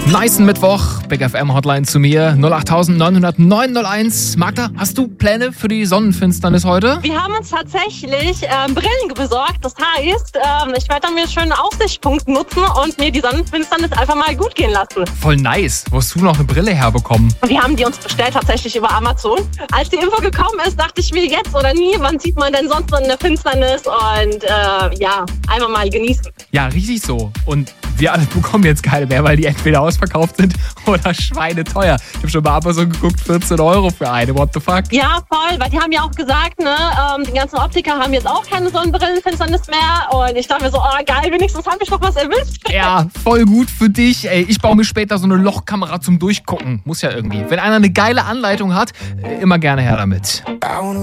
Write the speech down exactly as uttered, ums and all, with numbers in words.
Nicen Mittwoch, Big F M Hotline zu mir, null acht neun null null neun null eins. Magda, hast du Pläne für die Sonnenfinsternis heute? Wir haben uns tatsächlich ähm, Brillen besorgt. Das heißt, ähm, ich werde dann mir einen schönen Aussichtspunkt nutzen und mir die Sonnenfinsternis einfach mal gut gehen lassen. Voll nice. Wo hast du noch eine Brille herbekommen? Wir haben die uns bestellt tatsächlich über Amazon. Als die Info gekommen ist, dachte ich mir jetzt oder nie, wann sieht man denn sonst so eine Finsternis? Und äh, ja, einfach mal genießen. Ja, richtig so. Und wir alle bekommen jetzt keine mehr, weil die entweder ausverkauft sind oder schweineteuer. Ich habe schon bei Amazon geguckt, vierzehn Euro für eine. What the fuck? Ja, voll, weil die haben ja auch gesagt, ne, ähm, die ganzen Optiker haben jetzt auch keine Sonnenbrillenfinsternis mehr. Und ich dachte mir so, oh geil, wenigstens habe ich noch was erwischt. Ja, voll gut für dich. Ey, ich baue mir später so eine Lochkamera zum Durchgucken. Muss ja irgendwie. Wenn einer eine geile Anleitung hat, immer gerne her damit.